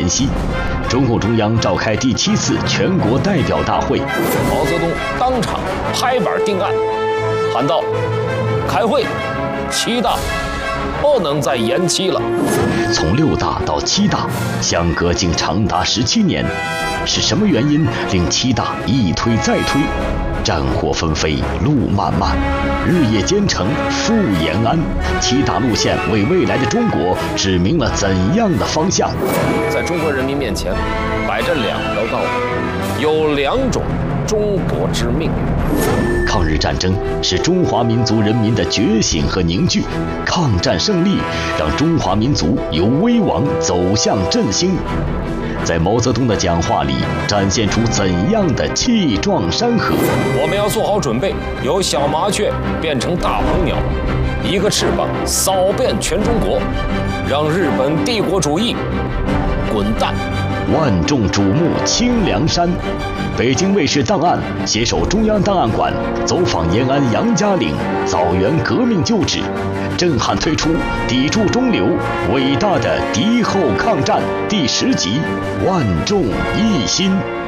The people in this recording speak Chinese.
夕，中共中央召开第7次全国代表大会， 毛泽东当场拍板定案，喊道：“开会，7大不能再延期了。” 从6大到7大，相隔竟长达17年，是什么原因令7大一推再推？战火纷飞，路漫漫，日夜兼程赴延安。7大路线为未来的中国指明了怎样的方向？ 在中国人民面前，摆着2条道路，有2种中国之命运。 抗日战争是中华民族人民的觉醒和凝聚，抗战胜利让中华民族由危亡走向振兴。在毛泽东的讲话里，展现出怎样的气壮山河？ 我们要做好准备，由小麻雀变成大鹏鸟，一个翅膀扫遍全中国，让日本帝国主义滚蛋！ 万众瞩目清凉山，北京卫视档案携手中央档案馆走访延安杨家岭枣园革命旧址，震撼推出抵住中流伟大的敌后抗战第10集，万众一心。